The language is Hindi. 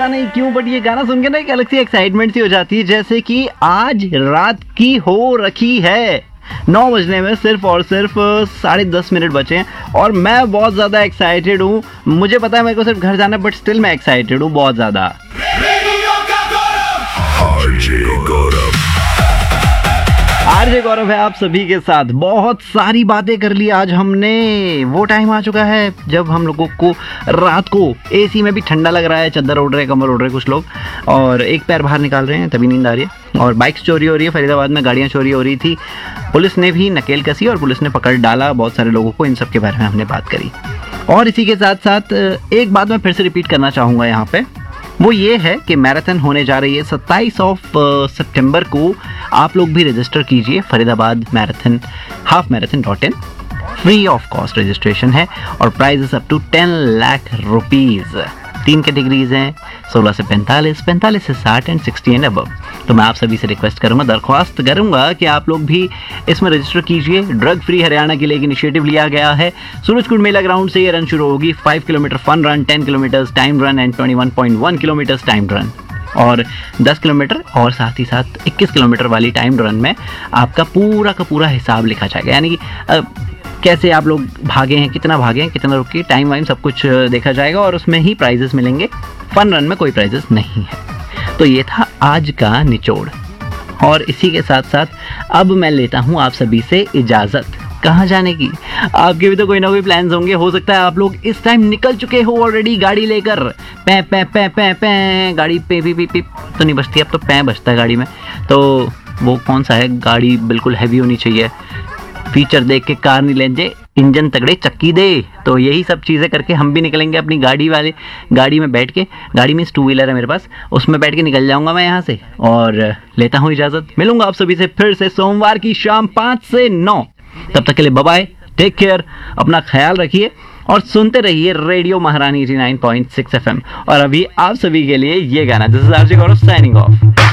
नहीं क्यों, बट ये गाना सुन के ना एक अलग सी एक्साइटमेंट सी हो जाती है, जैसे कि आज रात की हो रखी है। 9 बजने में सिर्फ और सिर्फ 10:30 बचे हैं और मैं बहुत ज़्यादा एक्साइटेड हूँ। मुझे पता है मेरे को सिर्फ घर जाना है, बट स्टिल मैं एक्साइटेड हूँ बहुत ज़्यादा। आरजे गौरव है आप सभी के साथ। बहुत सारी बातें कर ली आज हमने। वो टाइम आ चुका है जब हम लोगों को रात को एसी में भी ठंडा लग रहा है, चादर ओढ़ रहे हैं, कम्बल ओढ़ रहे हैं कुछ लोग, और एक पैर बाहर निकाल रहे हैं तभी नींद आ रही है। और बाइक्स चोरी हो रही है, फरीदाबाद में गाड़ियाँ चोरी हो रही थी, पुलिस ने भी नकेल कसी और पुलिस ने पकड़ डाला बहुत सारे लोगों को। इन सब के बारे में हमने बात करी। और इसी के साथ साथ एक बात मैं फिर से रिपीट करना चाहूँगा यहाँ पे, वो ये है कि मैराथन होने जा रही है 27 सितंबर को। आप लोग भी रजिस्टर कीजिए Faridabad marathon halfmarathon.in। Free of cost registration है और prices up to 10 lakh rupees. 3 categories हैं, 16 से 45, 45 से 60 एंड 60 एंड अबव। तो मैं आप सभी से रिक्वेस्ट करूंगा, दरख्वास्त करूंगा कि आप लोग भी इसमें रजिस्टर कीजिए। ड्रग फ्री हरियाणा के लिए एक इनिशिएटिव लिया गया है। सूरजकुंड मेला ग्राउंड से ये रन शुरू होगी। 5 kilometre fun run, 10 kilometre time run and 21.1 kilometre time run, और 10 किलोमीटर और साथ ही साथ 21 किलोमीटर वाली टाइम रन में आपका पूरा का पूरा हिसाब लिखा जाएगा, यानी कि कैसे आप लोग भागे हैं, कितना भागे हैं, कितना रुके, टाइम वाइम सब कुछ देखा जाएगा और उसमें ही प्राइजेस मिलेंगे। फन रन में कोई प्राइजेस नहीं है। तो ये था आज का निचोड़। और इसी के साथ साथ अब मैं लेता हूँ आप सभी से इजाज़त। कहाँ जाने की? आपके भी तो कोई ना कोई प्लान्स होंगे। हो सकता है आप लोग इस टाइम निकल चुके हो ऑलरेडी गाड़ी लेकर। पै पै पै पै पै गाड़ी पे पी पी पी तो नहीं बजती, अब तो पै बजता है गाड़ी में। तो वो कौन सा है? गाड़ी बिल्कुल हैवी होनी चाहिए, फीचर देख के कार नहीं लेंगे, इंजन तगड़े चक्की दे। तो यही सब चीज़ें करके हम भी निकलेंगे अपनी गाड़ी में बैठ के। गाड़ी में 2 व्हीलर है मेरे पास, उसमें बैठ के निकल जाऊंगा मैं यहाँ से और लेता हूँ इजाज़त। मिलूंगा आप सभी से फिर से सोमवार की शाम 5 से 9। तब तक के लिए बाय बाय, टेक केयर, अपना ख्याल रखिए और सुनते रहिए रेडियो महारानी 89.6 FM। और अभी आप सभी के लिए ये गाना, this is RJ Gaurav signing off.